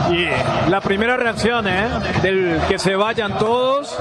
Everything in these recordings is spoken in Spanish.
Y la primera reacción, del que se vayan todos.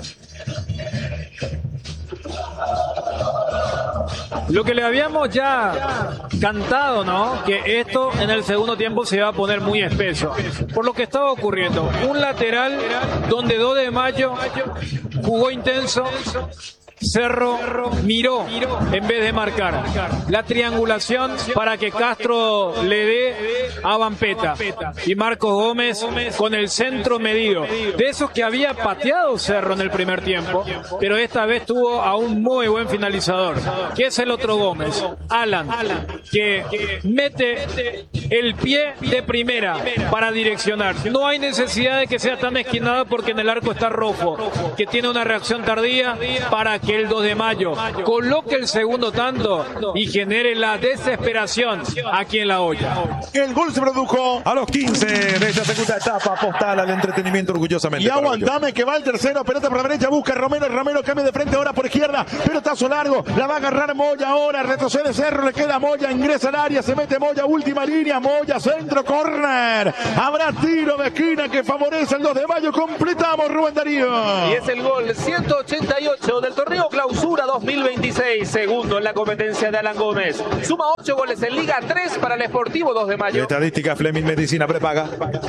Lo que le habíamos ya cantado, ¿no? Que esto en el segundo tiempo se va a poner muy espeso. Por lo que estaba ocurriendo. Un lateral donde 2 de Mayo jugó intenso. Cerro miró en vez de marcar. La triangulación para que Castro le dé a Vampeta. Y Marcos Gómez con el centro medido. De esos que había pateado Cerro en el primer tiempo, pero esta vez tuvo a un muy buen finalizador, que es el otro Gómez, Alan, que mete el pie de primera para direccionar. No hay necesidad de que sea tan esquinado porque en el arco está Rojo, que tiene una reacción tardía para que el 2 de Mayo coloque el segundo tanto y genere la desesperación aquí en La Hoya. El gol se produjo a los 15 de esta segunda etapa. Postal al entretenimiento orgullosamente. y aguantame que va el tercero, pelota por la derecha, busca Romero cambia de frente ahora por izquierda, pelotazo largo, la va a agarrar Moya ahora, retrocede Cerro, le queda Moya, ingresa al área, se mete Moya, última línea, Moya, centro, córner, habrá tiro de esquina que favorece el 2 de Mayo, completamos Rubén Darío. Y es el gol 188 del torneo Clausura 2026, segundo en la competencia de Alan Gómez. Suma 8 goles en Liga, 3 para el Sportivo 2 de Mayo. Estadística Fleming Medicina prepaga.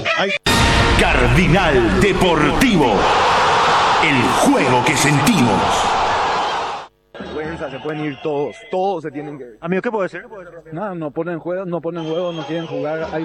Cardinal Deportivo. El juego que sentimos. Se pueden ir todos se tienen que ir. Amigo, ¿qué puede ser? Nada, no ponen juego, no quieren jugar.